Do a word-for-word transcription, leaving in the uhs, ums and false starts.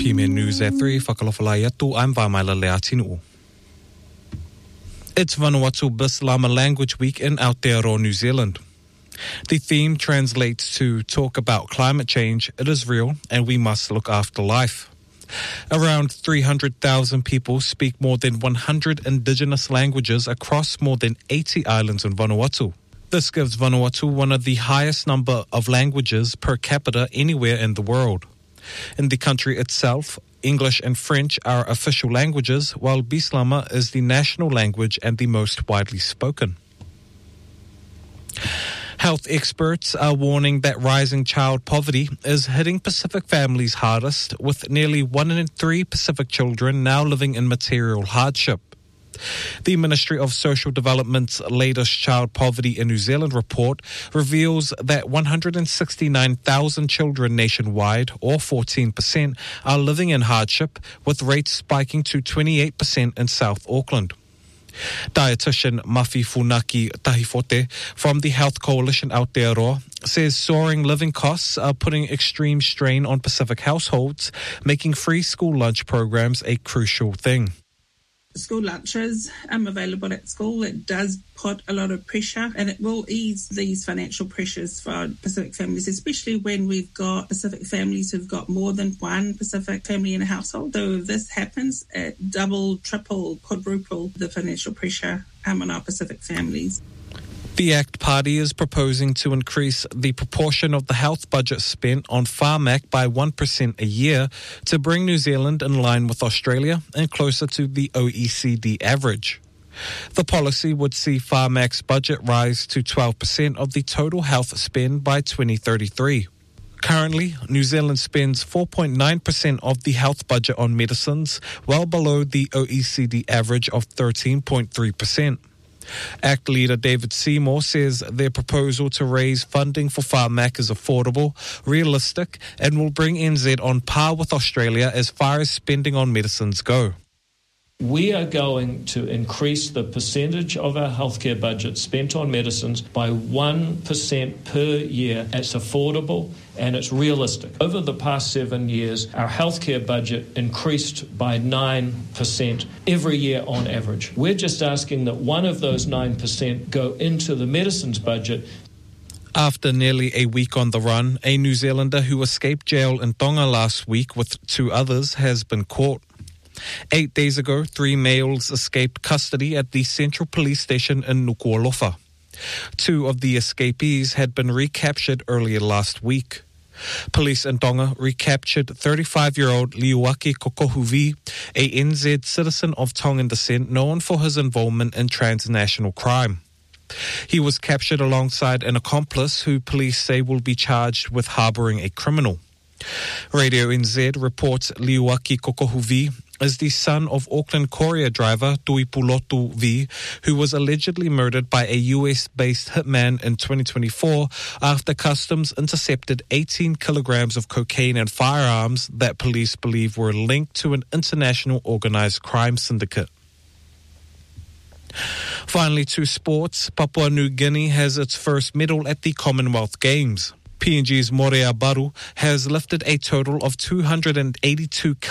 P M N News at three, whakalawhalai atu, I'm Vamaila Leatinu. It's Vanuatu Bislama Language Week in Aotearoa, New Zealand. The theme translates to talk about climate change, it is real, and we must look after life. Around three hundred thousand people speak more than one hundred indigenous languages across more than eighty islands in Vanuatu. This gives Vanuatu one of the highest number of languages per capita anywhere in the world. In the country itself, English and French are official languages, while Bislama is the national language and the most widely spoken. Health experts are warning that rising child poverty is hitting Pacific families hardest, with nearly one in three Pacific children now living in material hardship. The Ministry of Social Development's latest Child Poverty in New Zealand report reveals that one hundred sixty-nine thousand children nationwide, or fourteen percent, are living in hardship, with rates spiking to twenty-eight percent in South Auckland. Dietitian Mafi Funaki Tahifote from the Health Coalition Aotearoa says soaring living costs are putting extreme strain on Pacific households, making free school lunch programs a crucial thing. School lunches um, available at school, it does put a lot of pressure, and it will ease these financial pressures for Pacific families, especially when we've got Pacific families who've got more than one Pacific family in a household. So if this happens, it double, triple, quadruple the financial pressure um, on our Pacific families. The ACT Party is proposing to increase the proportion of the health budget spent on Pharmac by one percent a year to bring New Zealand in line with Australia and closer to the O E C D average. The policy would see Pharmac's budget rise to twelve percent of the total health spend by twenty thirty-three. Currently, New Zealand spends four point nine percent of the health budget on medicines, well below the O E C D average of thirteen point three percent. ACT leader David Seymour says their proposal to raise funding for Pharmac is affordable, realistic, and will bring N Z on par with Australia as far as spending on medicines go. We are going to increase the percentage of our healthcare budget spent on medicines by one percent per year. It's affordable and it's realistic. Over the past seven years, our healthcare budget increased by nine percent every year on average. We're just asking that one of those nine percent go into the medicines budget. After nearly a week on the run, a New Zealander who escaped jail in Tonga last week with two others has been caught. Eight days ago, three males escaped custody at the Central Police Station in Nuku'alofa. Two of the escapees had been recaptured earlier last week. Police in Tonga recaptured thirty-five-year-old Liuaki Kokohuvi, a N Z citizen of Tongan descent known for his involvement in transnational crime. He was captured alongside an accomplice who police say will be charged with harbouring a criminal. Radio N Z reports Liuaki Kokohuvi is the son of Auckland courier driver Tuipulotu V, who was allegedly murdered by a U S-based hitman in twenty twenty-four after customs intercepted eighteen kilograms of cocaine and firearms that police believe were linked to an international organised crime syndicate. Finally, to sports, Papua New Guinea has its first medal at the Commonwealth Games. P N G's Morea Baru has lifted a total of two hundred eighty-two